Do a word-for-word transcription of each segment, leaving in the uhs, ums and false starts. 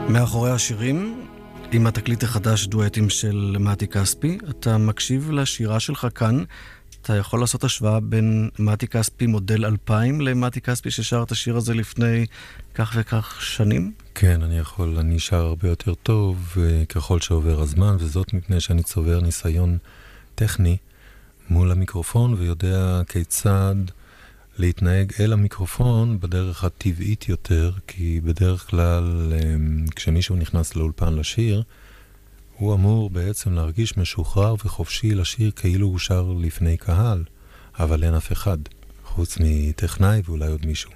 מאחורי השירים, עם התקליט החדש דואטים של מתי כספי, אתה מקשיב לשירה שלך כאן, אתה יכול לעשות השוואה בין מתי כספי מודל אלפיים למתי כספי ששר את השיר הזה לפני כך וכך שנים? כן, אני יכול, אני שר הרבה יותר טוב ככל שעובר הזמן, וזאת מפני שאני צובר ניסיון טכני מול המיקרופון, ויודע כיצד להתנהג אל המיקרופון בדרך הטבעית יותר, כי בדרך כלל כשמישהו נכנס לאולפן לשיר, הוא אמור בעצם להרגיש משוחרר וחופשי לשיר כאילו הוא שר לפני קהל, אבל אין אף אחד, חוץ מטכנאי ואולי עוד מישהו.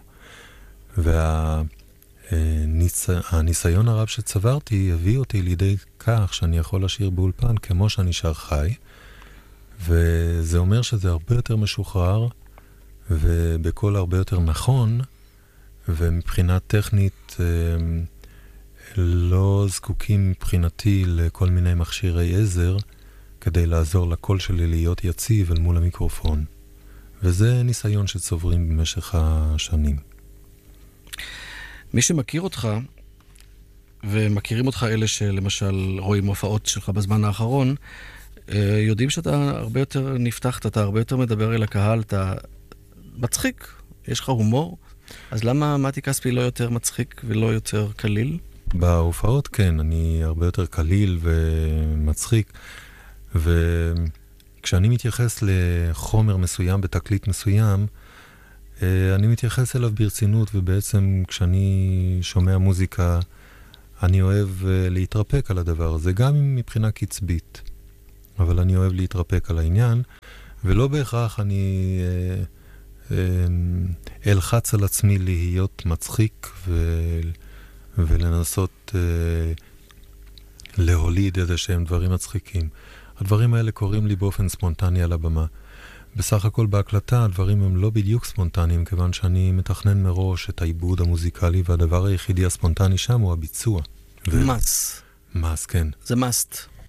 והניסיון הרב שצברתי הביא אותי לידי כך שאני יכול לשיר באולפן כמו שאני שר חי, וזה אומר שזה הרבה יותר משוחרר, ובקול הרבה יותר נכון, ומבחינה טכנית לא זקוקים מבחינתי לכל מיני מכשירי עזר כדי לעזור לקול שלי להיות יציב אל מול המיקרופון. וזה ניסיון שצוברים במשך השנים. מי שמכיר אותך, ומכירים אותך אלה שלמשל רואים הופעות שלך בזמן האחרון, יודעים שאתה הרבה יותר נפתחת, אתה הרבה יותר מדבר אל הקהל, אתה מצחיק, יש לך הומור, אז למה מתי כספי לא יותר מצחיק ולא יותר קליל? בהופעות כן, אני הרבה יותר קליל ומצחיק, וכשאני מתייחס לחומר מסוים בתקליט מסוים, אני מתייחס אליו ברצינות, ובעצם כשאני שומע מוזיקה, אני אוהב להתרפק על הדבר הזה, גם מבחינה קצבית, אבל אני אוהב להתרפק על העניין, ולא בהכרח אני אלחץ על עצמי להיות מצחיק ו... ולנסות אה, להוליד איזה שהם דברים מצחיקים. הדברים האלה קורים לי באופן ספונטני על הבמה. בסך הכל בהקלטה הדברים הם לא בדיוק ספונטניים, כיוון שאני מתכנן מראש את העיבוד המוזיקלי, והדבר היחידי הספונטני שם הוא הביצוע. מס. מס, כן. זה מסט.